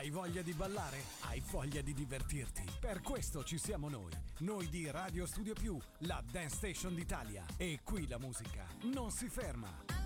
Hai voglia di ballare? Hai voglia di divertirti? Per questo ci siamo noi di Radio Studio Più, la Dance Station d'Italia. E qui la musica non si ferma.